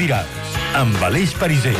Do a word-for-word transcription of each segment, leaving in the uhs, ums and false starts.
diràs, amb Aleix Pariser.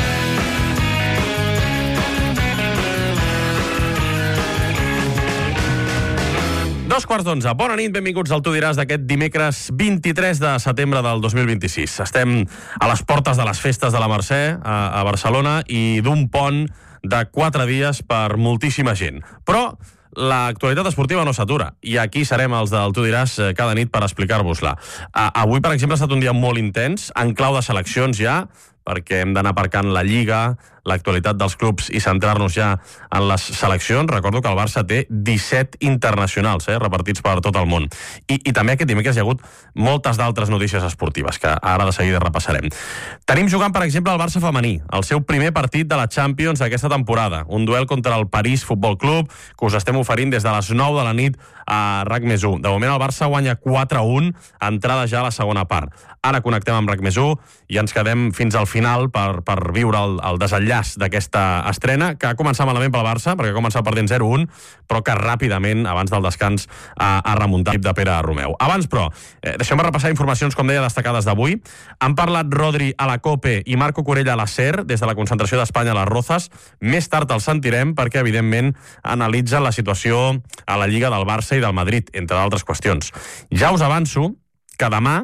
Dos quarts d'onze. Bona nit, benvinguts al Tu diràs d'aquest dimecres vint-i-tres de setembre del dos mil vint-i-sis. Estem a les portes de les festes de la Mercè a, a Barcelona i d'un pont de quatre dies per moltíssima gent. Però l'actualitat esportiva no s'atura i aquí serem els del Tu diràs cada nit per explicar-vos-la. Avui, per exemple, ha estat un dia molt intens, en clau de seleccions ja, perquè hem d'anar aparcant la Lliga, l'actualitat dels clubs i centrar-nos ja en les seleccions. Recordo que el Barça té disset internacionals eh, repartits per tot el món. I, i també aquest dimecres hi ha hagut moltes d'altres notícies esportives que ara de seguida repassarem. Tenim jugant, per exemple, el Barça femení, el seu primer partit de la Champions d'aquesta temporada. Un duel contra el París Futbol Club que us estem oferint des de les nou de la nit a RAC més u. De moment el Barça guanya quatre a un, entrada ja a la segona part. Ara connectem amb RAC més u i ens quedem fins al final per, per viure el, el desenllaç d'aquesta estrena, que ha començat malament pel Barça, perquè ha començat perdent zero a un, però que ràpidament, abans del descans, ha, ha remuntat l'equip de Pere Romeu. Abans, però, eh, deixeu-me repassar informacions, com deia, destacades d'avui. Han parlat Rodri a la COPE i Marco Corella a la SER, des de la concentració d'Espanya a les Rozas. Més tard els sentirem, perquè, evidentment, analitzen la situació a la Lliga del Barça i del Madrid, entre d'altres qüestions. Ja us avanço que demà,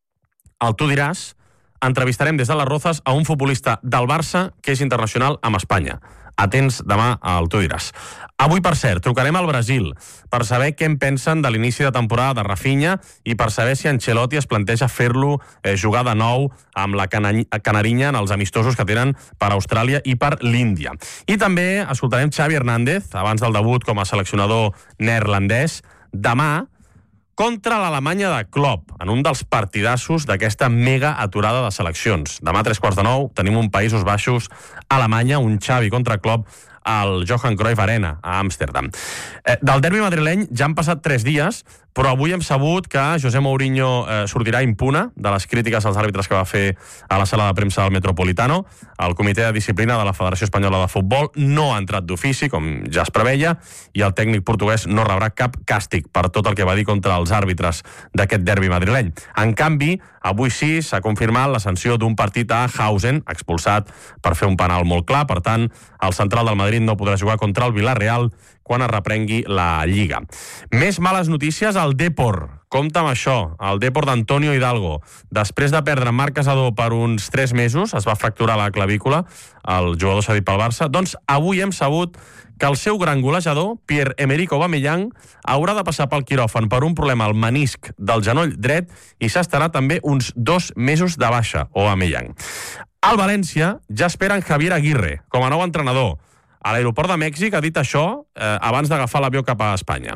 al Tu diràs, entrevistarem des de les Rozas a un futbolista del Barça que és internacional amb Espanya. Atents demà al Tu diràs. Avui, per cert, trucarem al Brasil per saber què en pensen de l'inici de temporada de Rafinha i per saber si Ancelotti es planteja fer-lo eh, jugar de nou amb la Canarinya en els amistosos que tenen per Austràlia i per l'Índia. I també escoltarem Xavi Hernández, abans del debut com a seleccionador neerlandès, demà contra l'Alemanya de Klopp, en un dels partidassos d'aquesta mega aturada de seleccions. Demà a tres quarts de nou tenim un Països Baixos-Alemanya, un Xavi contra Klopp al Johan Cruyff Arena, a Amsterdam. Eh, del derbi madrileny ja han passat tres dies, però avui hem sabut que José Mourinho eh, sortirà impune de les crítiques als àrbitres que va fer a la sala de premsa del Metropolitano. El comitè de disciplina de la Federació Espanyola de Futbol no ha entrat d'ofici, com ja es preveia, i el tècnic portuguès no rebrà cap càstig per tot el que va dir contra els àrbitres d'aquest derbi madrileny. En canvi, avui sí s'ha confirmat la sanció d'un partit a Hausen, expulsat per fer un penal molt clar. Per tant, el central del Madrid no podrà jugar contra el Villarreal quan es reprengui la Lliga. Més males notícies al Depor. Compte amb això, el Depor d'Antonio Hidalgo. Després de perdre Marc Casador per uns tres mesos, es va fracturar la clavícula, el jugador cedit pel Barça, doncs avui hem sabut que el seu gran golejador, Pierre-Emerick Aubameyang, haurà de passar pel quiròfan per un problema al menisc del genoll dret i s'estarà també uns dos mesos de baixa, Aubameyang. Al València ja esperen Javier Aguirre com a nou entrenador. A l'aeroport de Mèxic ha dit això eh, abans d'agafar l'avió cap a Espanya.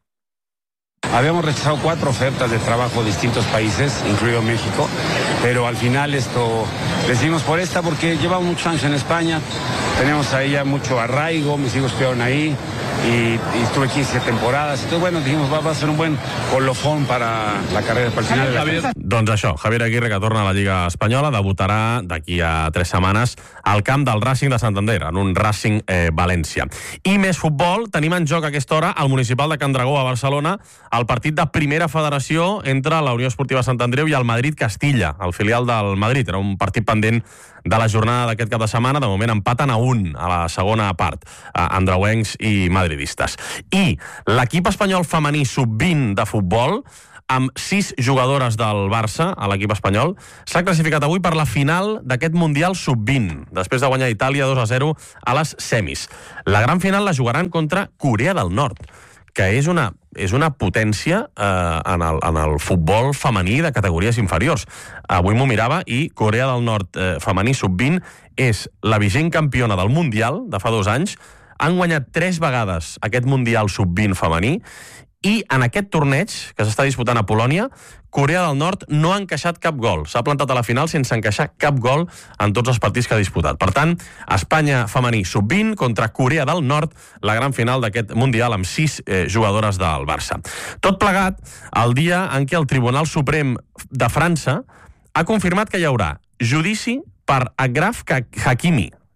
Habíamos rechazado cuatro ofertas de trabajo de distintos países, incluido México, pero al final esto decidimos por esta porque llevamos muchos años en España, tenemos ahí ya mucho arraigo, mis hijos estuvieron ahí y, y estuve quince temporadas, entonces bueno, dijimos va, va a ser un buen colofón para la carrera para el final de la Javier... Doncs això, Javier Aguirre, que torna a la Lliga Espanyola, debutarà d'aquí a tres setmanes al camp del Racing de Santander, en un Racing eh, València. I més futbol, tenim en joc a aquesta hora al Municipal de Can Dragó a Barcelona, el partit de primera federació entre la Unió Esportiva Sant Andreu i el Madrid Castilla, el filial del Madrid. Era un partit pendent de la jornada d'aquest cap de setmana. De moment empaten a un a la segona part, andreuencs i madridistes. I l'equip espanyol femení sub vint de futbol, amb sis jugadores del Barça a l'equip espanyol, s'ha classificat avui per la final d'aquest Mundial sub vint, després de guanyar Itàlia dos a zero a les semis. La gran final la jugaran contra Corea del Nord, que és una, és una potència eh, en, el, en el futbol femení de categories inferiors. Avui m'ho mirava i Corea del Nord eh, femení sub vint és la vigent campiona del Mundial de fa dos anys. Han guanyat tres vegades aquest Mundial sub vint femení i en aquest torneig, que s'està disputant a Polònia, Corea del Nord no ha encaixat cap gol. S'ha plantat a la final sense encaixar cap gol en tots els partits que ha disputat. Per tant, Espanya femení sub vint contra Corea del Nord, la gran final d'aquest Mundial amb sis eh, jugadores del Barça. Tot plegat, el dia en què el Tribunal Suprem de França ha confirmat que hi haurà judici per Achraf Hakimi,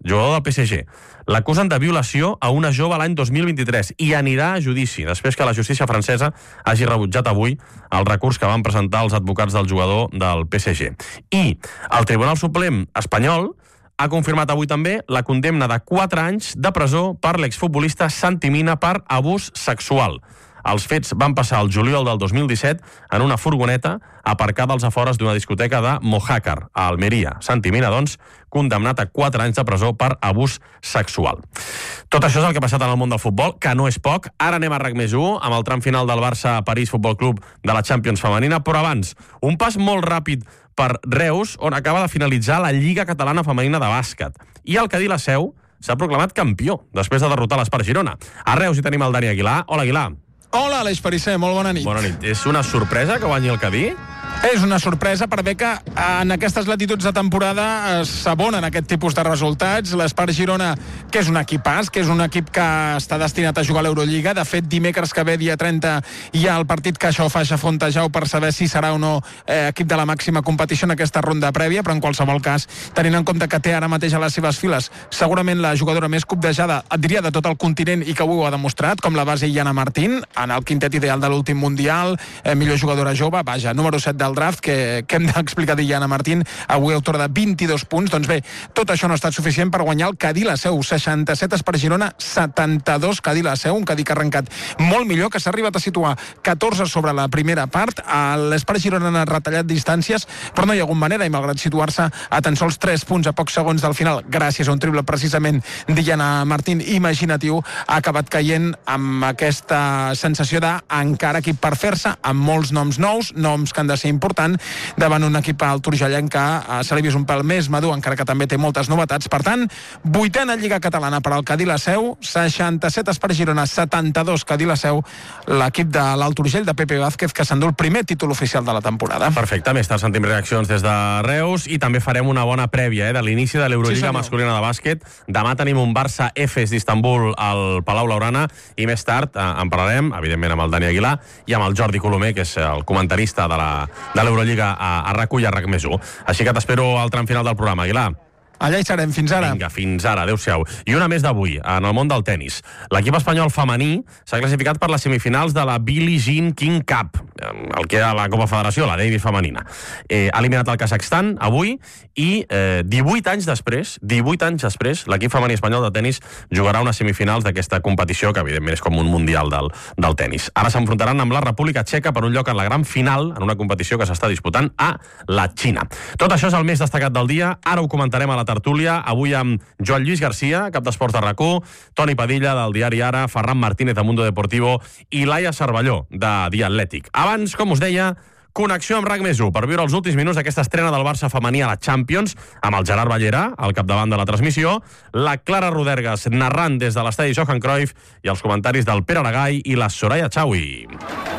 jugador del P S G. L'acusen de violació a una jove l'any dos mil vint-i-tres i anirà a judici, després que la justícia francesa hagi rebutjat avui el recurs que van presentar els advocats del jugador del P S G. I el Tribunal Suprem espanyol ha confirmat avui també la condemna de quatre anys de presó per l'exfutbolista Santi Mina per abús sexual. Els fets van passar el juliol del dos mil disset en una furgoneta aparcada als afores d'una discoteca de Mojácar, a Almeria. Santi Mina, doncs, condemnat a quatre anys de presó per abús sexual. Tot això és el que ha passat en el món del futbol, que no és poc. Ara anem a RAC més u, amb el tram final del Barça-París Futbol Club de la Champions femenina, però abans, un pas molt ràpid per Reus, on acaba de finalitzar la Lliga Catalana Femenina de Bàsquet. I el Cadí la Seu s'ha proclamat campió, després de derrotar l'Espart Girona. A Reus hi tenim el Dani Aguilar. Hola, Aguilar. Hola, Aleix Perisser, molt bona nit. Bona nit. És una sorpresa que guanyi el Cadí? És una sorpresa per bé que en aquestes latituds de temporada s'abonen aquest tipus de resultats. L'Espart Girona, que és un equipàs, que és un equip que està destinat a jugar a l'Eurolliga. De fet, dimecres que ve, dia trenta, hi ha el partit que això fa Fontejau per saber si serà o no eh, equip de la màxima competició en aquesta ronda prèvia, però en qualsevol cas, tenint en compte que té ara mateix a les seves files segurament la jugadora més copdejada, et diria, de tot el continent i que avui ho ha demostrat, com la base Iana Martín, en el quintet ideal de l'últim Mundial, eh, millor jugadora jove, vaja, número set del draft, que, que hem d'explicar d'Iana Martín, avui autora de vint-i-dos punts. Doncs bé, tot això no ha estat suficient per guanyar el Cadí la Seu, seixanta-set Espart Girona, setanta-dos Cadí la Seu, un Cadí que ha arrencat molt millor, que s'ha arribat a situar catorze sobre la primera part. L'Espart Girona ha retallat distàncies, però no hi ha hagut manera, i malgrat situar-se a tan sols tres punts a pocs segons del final, gràcies a un triple precisament d'Iana Martín imaginatiu, ha acabat caient amb aquesta sensació d'encara equip per fer-se, amb molts noms nous, noms que han de ser importants, davant un equip al Turgellenc que eh, se l'ha vist un pèl més madur, encara que també té moltes novetats. Per tant, vuitena Lliga Catalana per al Cadí la Seu, seixanta-set Espart Girona, setanta-dos Cadí la Seu, l'equip de l'Alt Urgell de Pepe Vázquez, que s'endú el primer títol oficial de la temporada. Perfecte, més tard sentim reaccions des de Reus i també farem una bona prèvia eh, de l'inici de l'Eurolliga sí, masculina de bàsquet. Demà tenim un Barça Efes d'Istanbul al Palau Blaugrana i més tard eh, en parlarem, evidentment, amb el Dani Aguilar i amb el Jordi Colomer, que és el comentarista de l'Eurolliga a, a RAC u i a RAC més u. Així que t'espero al tram final del programa, Aguilar. Allà hi serem, fins ara. Vinga, fins ara, adéu-siau. I una més d'avui, en el món del tennis. L'equip espanyol femení s'ha classificat per les semifinals de la Billie Jean King Cup, el que era la Copa Federació, la Davis femenina. Eh, ha eliminat el Kazakhstan avui i eh, divuit anys després, divuit anys després, l'equip femení espanyol de tennis jugarà unes semifinals d'aquesta competició, que evidentment és com un mundial del, del tennis. Ara s'enfrontaran amb la República Txeca per un lloc en la gran final, en una competició que s'està disputant a la Xina. Tot això és el més destacat del dia. Ara ho comentarem a la tertúlia, avui amb Joan Lluís Garcia, cap d'Esports de RAC u, Toni Padilla, del diari Ara, Ferran Martínez, de Mundo Deportivo, i Laia Cervelló, de The Athletic. Abans, com us deia, connexió amb RAC més u per viure els últims minuts d'aquesta estrena del Barça femení a la Champions, amb el Gerard Ballera, al capdavant de la transmissió, la Clara Rodergas narrant des de l'estadi Johan Cruyff i els comentaris del Pere Aragai i la Soraya Chaui.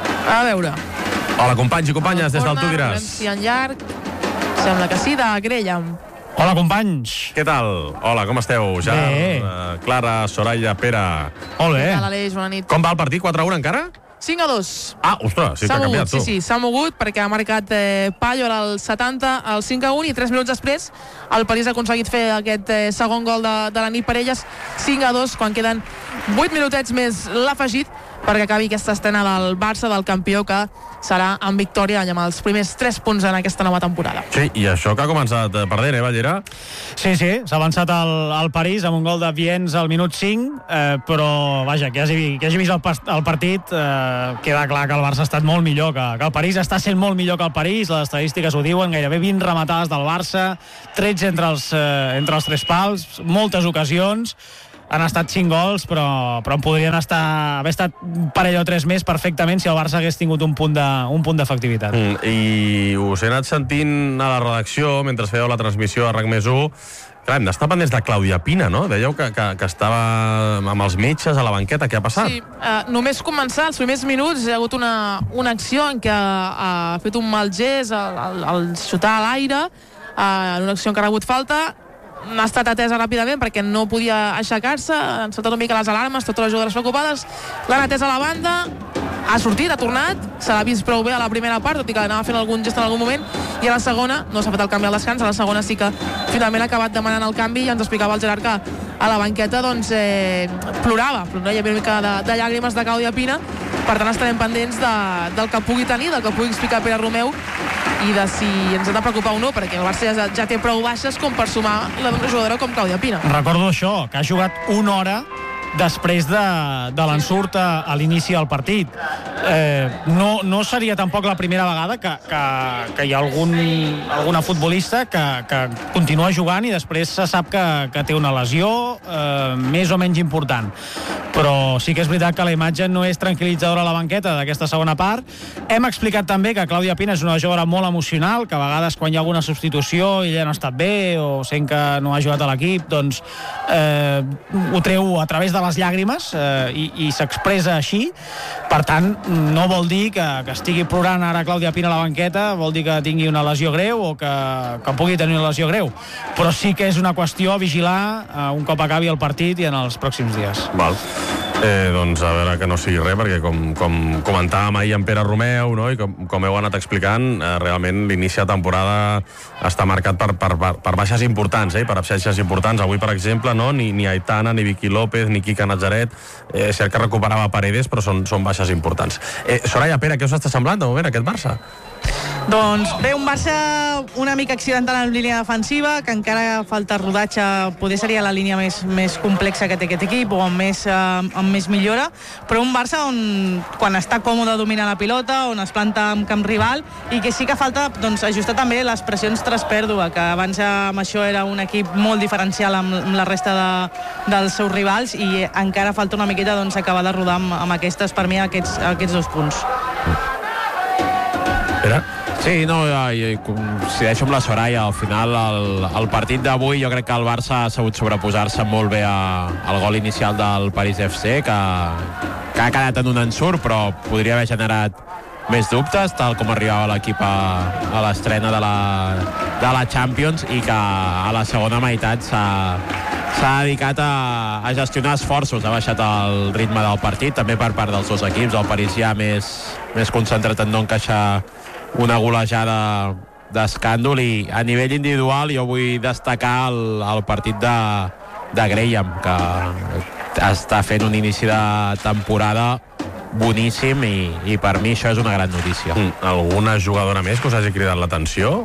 A veure. Hola, companys i companyes, des del Tu diràs. Si en llarg, sembla que sí, de Grellam. Hola, companys. Què tal? Hola, com esteu? Ja, bé. Uh, Clara, Soraya, Pere... Molt bé. Què tal, Aleix? Bona nit. Com va el partit? quatre a u encara? cinc a dos. Ah, ostres, sí, t'ha canviat, tu. Sí, sí, s'ha mogut perquè ha marcat eh, Payo al setanta, al cinc a u, i tres minuts després el París ha aconseguit fer aquest eh, segon gol de, de la nit per elles, cinc a dos, quan queden vuit minutets més l'ha afegit perquè acabi aquesta estrena del Barça, del campió, que serà amb victòria i amb els primers tres punts en aquesta nova temporada. Sí, i això que ha començat perdent, eh, Ballera? Sí, sí, s'ha avançat al, al París amb un gol de Viens al minut cinc, eh, però, vaja, que hagi, que hagi vist el, el partit, eh, queda clar que el Barça ha estat molt millor que, que el París, està sent molt millor que el París, les estadístiques ho diuen, gairebé vint rematades del Barça, tretze entre els, eh, entre els tres pals, moltes ocasions, han estat cinc gols, però, però en podrien estar, haver estat un parell o tres més perfectament si el Barça hagués tingut un punt de, un punt d'efectivitat. Mm, I us he anat sentint a la redacció, mentre fèieu la transmissió a RAC més u. Clar, hem d'estar pendents de Clàudia Pina, no? Dèieu que, que, que estava amb els metges a la banqueta. Què ha passat? Sí, eh, només començar els primers minuts hi ha hagut una, una acció en què ha fet un mal gest al, al, al xutar a l'aire, eh, en una acció en què ha rebut falta. ha estat atesa ràpidament perquè no podia aixecar-se, han saltat una mica les alarmes, totes les jugadores preocupades, l'han atesa a la banda, ha sortit, ha tornat, se l'ha vist prou bé a la primera part, tot i que anava fent algun gest en algun moment, i a la segona no s'ha fet el canvi al descans, a la segona sí que finalment ha acabat demanant el canvi i ens explicava el Gerard que a la banqueta doncs eh, plorava, plorava, hi havia una mica de, de llàgrimes de Clàudia Pina, per tant estarem pendents de, del que pugui tenir, del que pugui explicar Pere Romeu i de si ens ha de preocupar o no, perquè el Barça ja, ja té prou baixes com per sumar la d'una jugadora com Clàudia Pina. Recordo això, que ha jugat una hora després de, de l'ensurt a, a l'inici del partit. Eh, no, no seria tampoc la primera vegada que, que, que hi ha algun, alguna futbolista que, que continua jugant i després se sap que, que té una lesió eh, més o menys important. Però sí que és veritat que la imatge no és tranquil·litzadora a la banqueta d'aquesta segona part. Hem explicat també que Clàudia Pina és una jugadora molt emocional, que a vegades quan hi ha alguna substitució i ella no ha estat bé o sent que no ha jugat a l'equip, doncs eh, ho treu a través de les llàgrimes eh, i, i s'expressa així. Per tant, no vol dir que, que estigui plorant ara Clàudia Pina a la banqueta, vol dir que tingui una lesió greu o que, que pugui tenir una lesió greu. Però sí que és una qüestió a vigilar eh, un cop acabi el partit i en els pròxims dies. Val. Eh, doncs a veure que no sigui res, perquè com, com comentàvem ahir en Pere Romeu, no? I com, com heu anat explicant, eh, realment l'inici de temporada està marcat per, per, per, per baixes importants, eh? Per absències importants. Avui, per exemple, no? ni, ni Aitana, ni Vicky López, ni Kika Nazaret, eh, cert que recuperava Paredes, però són, són baixes importants. Eh, Soraya, Pere, què us està semblant de moment aquest Barça? Doncs bé, un Barça una mica accidental en línia defensiva, que encara falta rodatge, poder seria la línia més, més complexa que té aquest equip o amb més, eh, amb més millora, però un Barça on quan està còmode domina la pilota, on es planta en camp rival i que sí que falta doncs, ajustar també les pressions tras pèrdua, que abans amb això era un equip molt diferencial amb, amb la resta de, dels seus rivals i encara falta una miqueta doncs, acabar de rodar amb, amb aquestes, per mi, aquests, aquests dos punts. Pere? Sí, no, jo coincideixo amb la Soraya. Al final, el, el partit d'avui, jo crec que el Barça ha sabut sobreposar-se molt bé a, al gol inicial del Paris F C, que, que ha quedat en un ensurt, però podria haver generat més dubtes, tal com arribava l'equip a, a l'estrena de, la, de la Champions, i que a la segona meitat s'ha s'ha dedicat a, a gestionar esforços, ha baixat el ritme del partit, també per part dels dos equips, el parisià més, més concentrat en no encaixar una golejada d'escàndol, i a nivell individual jo vull destacar el, el partit de, de Graham, que està fent un inici de temporada boníssim i, i per mi això és una gran notícia. Mm, alguna jugadora més que us hagi cridat l'atenció?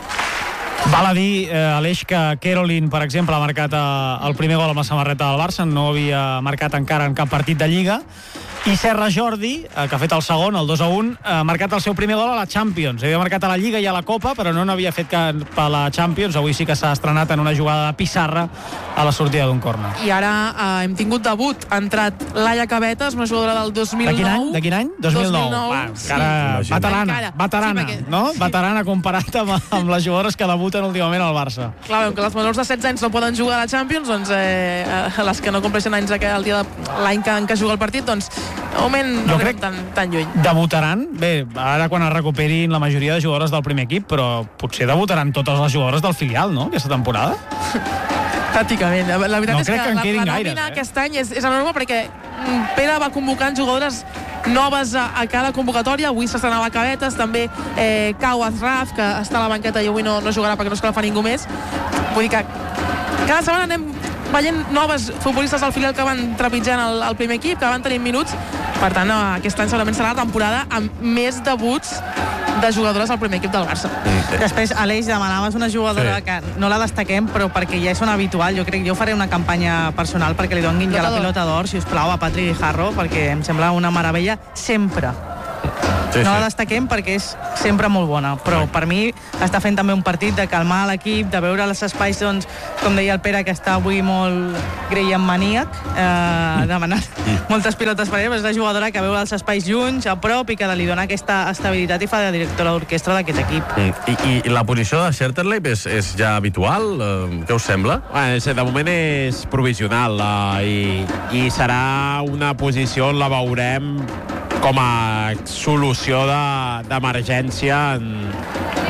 Val a dir, eh, Aleix, que Caroline, per exemple, ha marcat eh, el primer gol amb la samarreta del Barça, no havia marcat encara en cap partit de Lliga, i Serra Jordi, eh, que ha fet el segon, el dos a un, ha marcat el seu primer gol a la Champions. Havia marcat a la Lliga i a la Copa, però no n'havia fet cap a la Champions. Avui sí que s'ha estrenat en una jugada de pissarra a la sortida d'un córner. I ara eh, hem tingut debut. Ha entrat Laia Cabetes, una jugadora del dos mil nou. De quin any? De quin any? dos mil nou. dos mil nou. Va, Sí. encara veterana, Encara. veterana, Sí, perquè... no? Veterana comparat amb, amb les jugadores que debuten últimament al Barça. Clar, com que les menors de setze anys no poden jugar a la Champions, doncs eh, les que no compleixen anys el dia de l'any que, en què juga el partit, doncs de moment no crec tan, tan lluny. Debutaran, bé, ara quan es recuperin la majoria de jugadores del primer equip, però potser debutaran totes les jugadores del filial, no?, aquesta temporada. Pràcticament. La, la veritat No és crec que, que en la, quedin la gaires, nòmina eh? aquest any és, és enorme perquè Pere va convocant jugadores noves a, a cada convocatòria. Avui s'estrenava Cabetes, també eh, Cau Azraf, que està a la banqueta i avui no, no jugarà perquè no es fa ningú més. Vull dir que cada setmana anem veient noves futbolistes del filial que van trepitjant el, el primer equip, que van tenir minuts. Per tant, aquest any segurament serà la temporada amb més debuts de jugadores al primer equip del Barça. Mm. Després, Aleix, demanaves una jugadora sí. que no la destaquem, però perquè ja és una habitual. Jo crec que jo faré una campanya personal perquè li donguin ja la pilota d'or, si us plau, a Patri Guijarro, perquè em sembla una meravella sempre. Sí, no sí. la destaquem perquè és sempre molt bona, però per mi està fent també un partit de calmar l'equip, de veure els espais, doncs, com deia el Pere, que està avui molt Graham maníac, eh, demanant moltes pilotes per ell, però és la jugadora que veu els espais junts, a prop, i que li dona aquesta estabilitat i fa de directora d'orquestra d'aquest equip. Mm. I, I la posició de Scherterleib és, és ja habitual? Eh, què us sembla? Bueno, de moment és provisional, eh, i, i serà una posició on la veurem com a solució d'emergència de, en,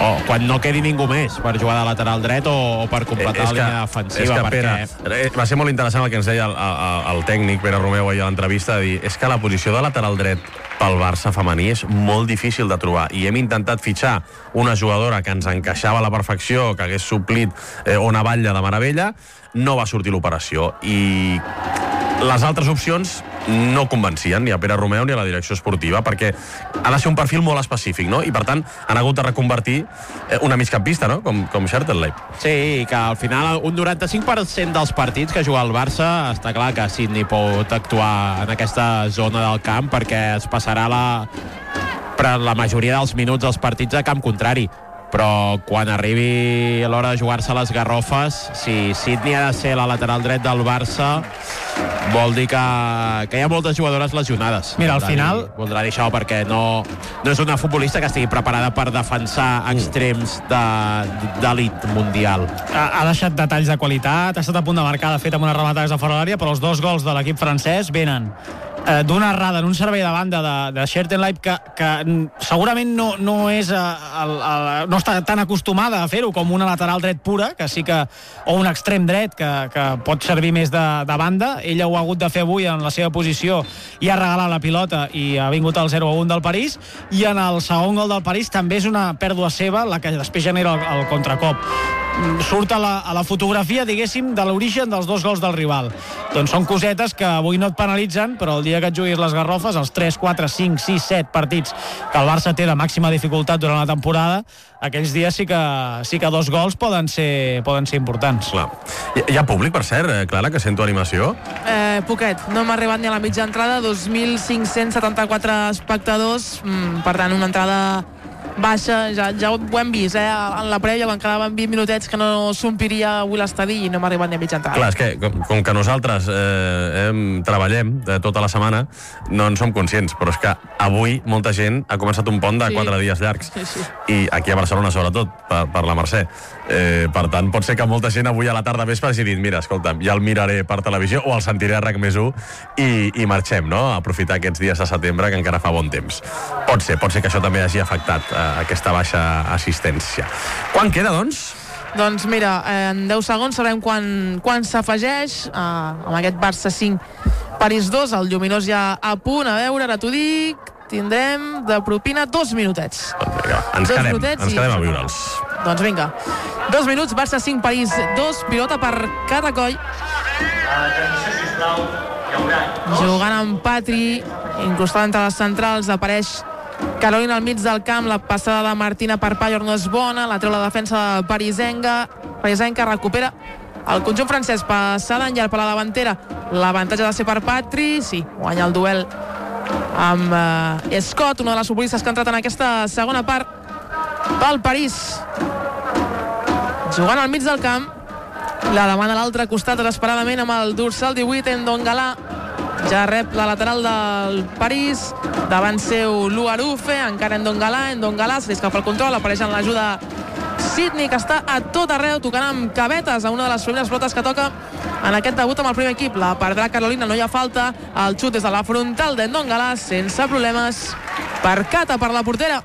o quan no quedi ningú més per jugar de lateral dret o, o per completar la línia defensiva. És que, perquè... Pere, va ser molt interessant el que ens deia el, el, el tècnic Pere Romeu ahir a l'entrevista, de dir, és que la posició de lateral dret pel Barça femení és molt difícil de trobar i hem intentat fitxar una jugadora que ens encaixava a la perfecció, que hagués suplit eh, una batlla de meravella, no va sortir l'operació i les altres opcions no convencien ni a Pere Romeu ni a la direcció esportiva, perquè ha de ser un perfil molt específic, no? I per tant han hagut de reconvertir una migcampista, no? Com, com Schertelleib. Sí, que al final un noranta-cinc per cent dels partits que juga el Barça està clar que Sidney pot actuar en aquesta zona del camp perquè es passarà la, per la majoria dels minuts dels partits a camp contrari, però quan arribi a l'hora de jugar-se les garrofes, si Sidney ha de ser la lateral dret del Barça, vol dir que, que hi ha moltes jugadores lesionades. Mira, al final... Dir, voldrà dir això perquè no, no és una futbolista que estigui preparada per defensar extrems d'elit mundial. Ha, ha deixat detalls de qualitat, ha estat a punt de marcar, de fet, amb unes rematades de fora de l'àrea, però els dos gols de l'equip francès venen eh, d'una errada en un servei de banda de, de Schertelleib que, que segurament no, no és eh, el, el, no està tan acostumada a fer-ho com una lateral dret pura, que sí que o un extrem dret que, que pot servir més de, de banda. Ella ho ha hagut de fer avui en la seva posició i ha regalat la pilota i ha vingut al zero a un del París, i en el segon gol del París també és una pèrdua seva la que després genera el, el contracop. Surt a la, a la fotografia, diguéssim, de l'origen dels dos gols del rival. Doncs són cosetes que avui no et penalitzen, però el dia que et juguis les garrofes, els tres, quatre, cinc, sis, set partits que el Barça té de màxima dificultat durant la temporada, aquells dies sí que, sí que dos gols poden ser, poden ser importants. Clar. Hi, hi ha públic, per cert, eh, Clara, que sento animació? Eh, poquet, no m'ha arribat ni a la mitja entrada, dos mil cinc-cents setanta-quatre espectadors, mm, per tant, una entrada baixa, ja, ja ho hem vist, eh? En la prèvia, quan quedaven vint minutets que no s'ompliria avui l'estadi i no m'ha arribat ni a mitja entrada. Clar, és que com, com que nosaltres eh, eh, treballem eh, tota la setmana, no en som conscients, però és que avui molta gent ha començat un pont de Sí. quatre dies llargs. Sí, sí. I aquí a Barcelona, sobretot, per, per la Mercè. Eh, per tant, pot ser que molta gent avui a la tarda vespre hagi dit, mira, escolta'm, ja el miraré per televisió o el sentiré a RAC més u i, i marxem, no? A aprofitar aquests dies de setembre que encara fa bon temps. Pot ser, pot ser que això també hagi afectat eh, aquesta baixa assistència. Quan queda, doncs? Doncs mira, en deu segons sabrem quan, quan s'afegeix eh, amb aquest Barça cinc, París dos, el lluminós ja a punt, a veure, ara t'ho dic, tindrem de propina dos minutets. Doncs vinga, ens Dos quedem, minutets ens i- quedem a viure'ls. Doncs vinga, dos minuts, Barça cinc, París dos, pilota per Catacoll. Jugant amb Patri, incrustada entre les centrals, apareix Carolina al mig del camp, la passada de Martina per Pallor no és bona, la treu la defensa de Parisenca, Parisenca recupera el conjunt francès, passada en llarg per la davantera, l'avantatge ha de ser per Patri, sí, guanya el duel amb eh, Scott, una de les futbolistes que ha entrat en aquesta segona part pel París, jugant al mig del camp, la demana a l'altre costat desesperadament amb el dorsal divuit, Ndongala, ja rep la lateral del París, davant seu Luarufe, encara Ndongala, Ndongala se li escapa el control, apareix en l'ajuda Sidney, que està a tot arreu, tocant amb cabetes a una de les primeres pilotes que toca en aquest debut amb el primer equip. La perdrà Carolina, no hi ha falta, el xut des de la frontal de Ndongala, sense problemes per Cata, per la portera.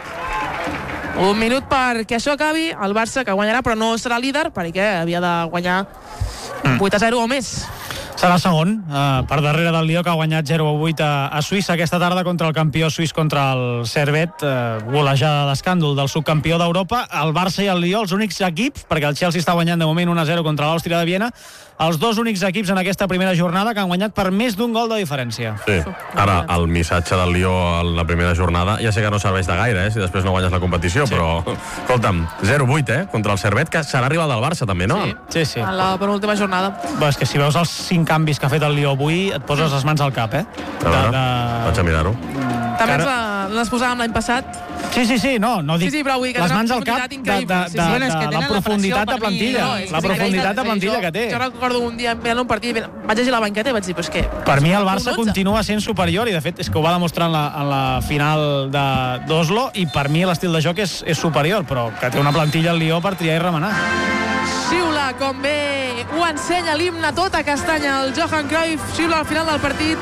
Un minut perquè això acabi, el Barça que guanyarà però no serà líder perquè havia de guanyar vuit a zero o més. Serà segon, eh, per darrere del Lió, que ha guanyat zero a vuit a, a Suïssa aquesta tarda contra el campió suís, contra el Servet, eh, golejada d'escàndol del subcampió d'Europa. El Barça i el Lió, els únics equips, perquè el Chelsea està guanyant de moment un a zero contra l'Àustria de Viena, els dos únics equips en aquesta primera jornada que han guanyat per més d'un gol de diferència. Sí. Ara, el missatge del Lió en la primera jornada ja sé que no serveix de gaire, eh, si després no guanyes la competició, sí. Però, escolta'm, zero a vuit, eh, contra el Servet, que serà rival del Barça, també, no? Sí, Sí, sí. en la penúltima jornada. Bé, és que si veus els cinc canvis que ha fet el Lió avui, et poses les mans al cap, eh? A veure, vaig a mirar-ho. També ens Cara- la- les posàvem l'any passat. Sí, sí, sí, no, no dic... Sí, sí, però vull dir que les és una mans al cap profunditat de, de, increïble. de, Sí, sí. Bueno, és que de la tenen la profunditat pressió de per mi, plantilla. no, és La que és profunditat de increïble. plantilla Jo- que té. Jo recordo un dia mirant un partit, vaig llegir la banqueta i vaig dir, però és que... Per mi el Barça dotze. continua sent superior i de fet és que ho va demostrar en la, en la final de- d'Oslo i per mi l'estil de joc és, és superior, però que té una plantilla al Lió per triar i remenar. Xiula, com bé ho ensenya l'himne tota castanya, el Johan Cruyff xiula al final del partit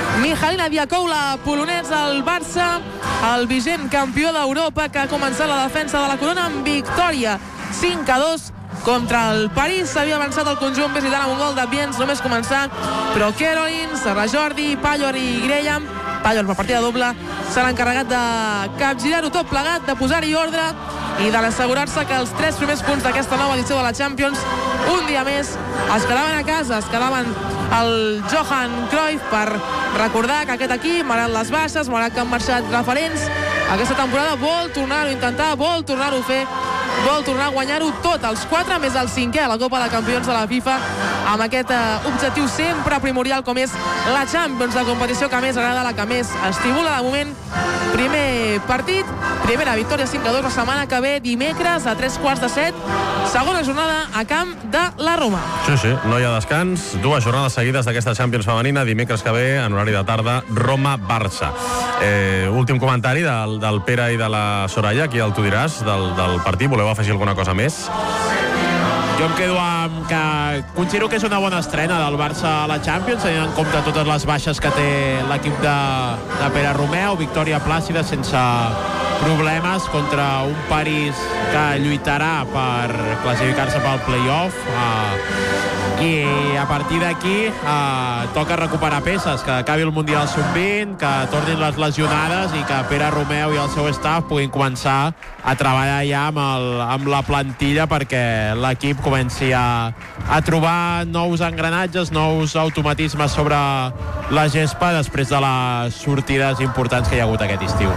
Mihalina Diakoula, polonès del Barça, el vigent campió d'Europa, que ha començat la defensa de la corona amb victòria cinc a dos contra el París. S'havia avançat el conjunt visitant amb un gol de Biens només començar, però Caroline, Serra Jordi, Pallor i Graham, Pallor per partida doble, s'han encarregat de capgirar-ho tot plegat, de posar-hi ordre i d'assegurar-se que els tres primers punts d'aquesta nova edició de la Champions, un dia més, es quedaven a casa, es quedaven el Johan Cruyff, per recordar que aquest equip, malgrat les baixes, malgrat que han marxat referents, aquesta temporada vol tornar-ho a intentar, vol tornar-ho a fer, vol tornar a guanyar-ho tot, els quatre més el cinquè a la Copa de Campions de la FIFA, amb aquest eh, objectiu sempre primordial com és la Champions, la competició que més agrada, la que més estimula de moment. Primer partit, primera victòria cinc a dos la setmana que ve, dimecres a tres quarts de set, segona jornada a camp de la Roma. Sí, sí, no hi ha descans, dues jornades seguides d'aquesta Champions femenina, dimecres que ve, en horari de tarda, Roma-Barça. Eh, últim comentari del, del Pere i de la Soraya, aquí el tu diràs, del, del partit. Voleu afegir alguna cosa més? Jo em quedo amb que considero que és una bona estrena del Barça a la Champions, tenint en compte totes les baixes que té l'equip de, de Pere Romeu, victòria plàcida sense problemes contra un París que lluitarà per classificar-se pel play-off, uh, i a partir d'aquí uh, toca recuperar peces, que acabi el Mundial sub vint, que tornin les lesionades i que Pere Romeu i el seu staff puguin començar a treballar ja amb, el, amb la plantilla perquè l'equip comenci a, a trobar nous engranatges, nous automatismes sobre la gespa després de les sortides importants que hi ha hagut aquest estiu.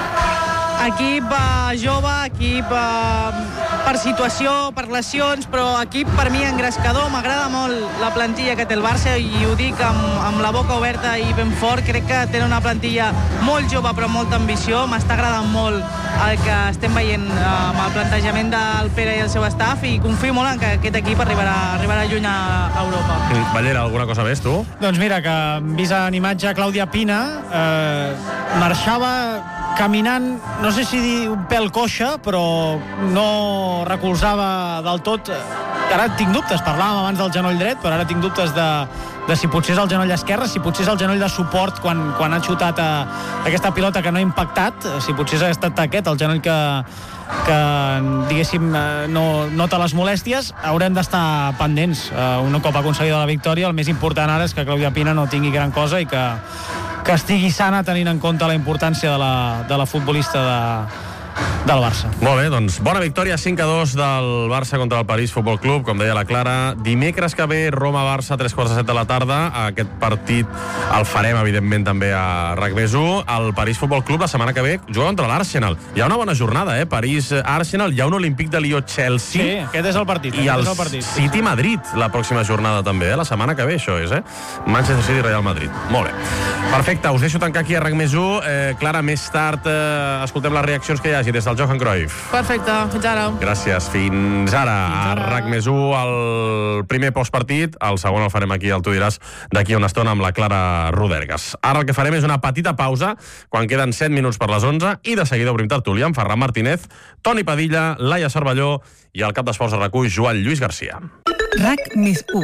Equip eh, jove, equip eh, per situació, per lesions, però equip per mi engrescador. M'agrada molt la plantilla que té el Barça i ho dic amb, amb la boca oberta i ben fort. Crec que tenen una plantilla molt jove però amb molta ambició. M'està agradant molt el que estem veient eh, amb el plantejament del Pere i el seu staff i confio molt en que aquest equip arribarà, arribarà lluny a Europa. Ballera, alguna cosa més, tu? Doncs mira, que hem vist en imatge Clàudia Pina, eh, marxava caminant, no sé si dir un pèl coixa, però no recolzava del tot. Ara tinc dubtes, parlàvem abans del genoll dret, però ara tinc dubtes de, de si potser és el genoll esquerre, si potser és el genoll de suport quan, quan ha xutat a, a aquesta pilota que no ha impactat, si potser ha estat aquest, el genoll que, que diguéssim, no nota les molèsties. Haurem d'estar pendents. Un cop aconseguida la victòria, el més important ara és que Clàudia Pina no tingui gran cosa i que que estigui sana tenint en compte la importància de la, de la futbolista de, del Barça. Molt bé, doncs bona victòria cinc a dos del Barça contra el París Futbol Club, com deia la Clara. Dimecres que ve, Roma-Barça, tres quarts de set de la tarda. Aquest partit el farem, evidentment, també a RAC més u. El París Futbol Club la setmana que ve juga contra l'Arsenal. Hi ha una bona jornada, eh? París-Arsenal, hi ha un Olímpic de Lió-Chelsea. Sí, aquest és el partit. I el, el partit. City-Madrid la pròxima jornada també, eh? La setmana que ve, això és, eh? Manchester City-Real Madrid. Molt bé. Perfecte, us deixo tancar aquí a RAC més u. Eh, Clara, més tard eh, escoltem les reaccions que hi hagi des del Johan Cruyff. Perfecte, fins ara. Gràcies, fins ara. Fins ara. A RAC més u, el primer postpartit, el segon el farem aquí, el tu diràs, d'aquí a una estona amb la Clara Rodergas. Ara el que farem és una petita pausa, quan queden set minuts per les onze, i de seguida obrim tertúlia amb Ferran Martínez, Toni Padilla, Laia Cervelló i el cap d'esports de RAC u, Joan Lluís Garcia. RAC més u.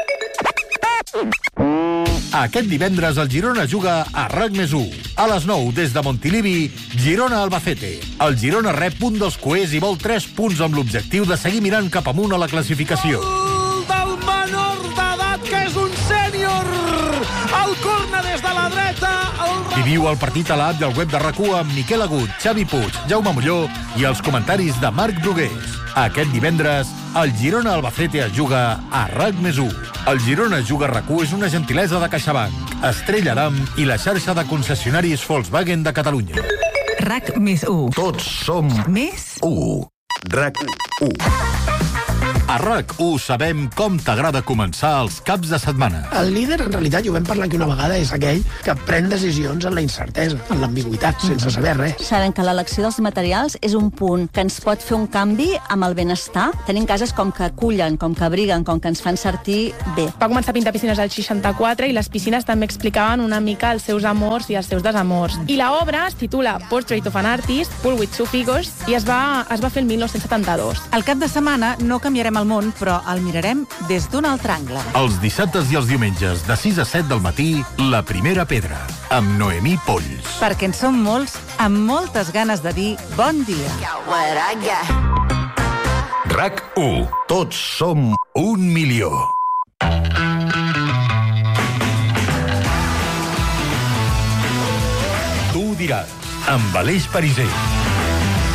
Aquest divendres el Girona juga a RAC més u. A les nou, des de Montilivi, Girona-Albacete. El Girona rep un dels coers i vol tres punts amb l'objectiu de seguir mirant cap amunt a la classificació. Gol del menor d'edat, que és un sènior! El corna des de la dreta! El... Viviu el partit a l'app del web de RAC u amb Miquel Agut, Xavi Puig, Jaume Molló i els comentaris de Marc Brugués. Aquest divendres, el Girona-Albacete es juga a RAC més u. El Girona juga a RAC u és una gentilesa de CaixaBank, Estrella Damm i la xarxa de concessionaris Volkswagen de Catalunya. RAC més u. Tots som Més u. RAC u. A RAC u sabem com t'agrada començar els caps de setmana. El líder, en realitat, i ho vam parlar aquí una vegada, és aquell que pren decisions en la incertesa, en l'ambigüitat, sense saber res. Sabem que l'elecció dels materials és un punt que ens pot fer un canvi amb el benestar. Tenim cases com que acullen, com que abriguen, com que ens fan sentir bé. Va començar a pintar piscines al seixanta-quatre i les piscines també explicaven una mica els seus amors i els seus desamors. I l'obra es titula Portrait of an Artist, Pool with Two Figures, i es va, es va fer el dinou setanta-dos. Al cap de setmana no canviarem mirem el món, però el mirarem des d'un altre angle. Els dissabtes i els diumenges, de sis a set del matí, La Primera Pedra, amb Noemí Polls. Perquè en som molts, amb moltes ganes de dir bon dia. RAC u. Tots som un milió. Tu ho diràs, amb Aleix Pariser.